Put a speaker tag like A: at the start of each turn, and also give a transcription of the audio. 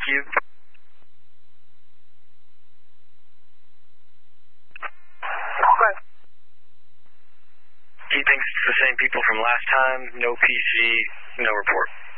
A: you.
B: Okay.
A: He thinks it's the same people from last time. No PC, no report.